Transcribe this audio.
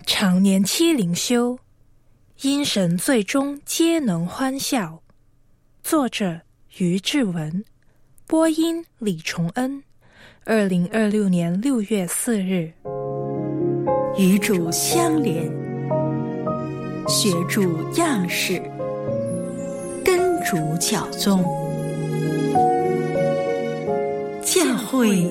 常年期灵修，因神最终皆能欢笑。作者于志文，播音李崇恩。2026年6月4日。 与主相连，学主样式，跟主教宗。教会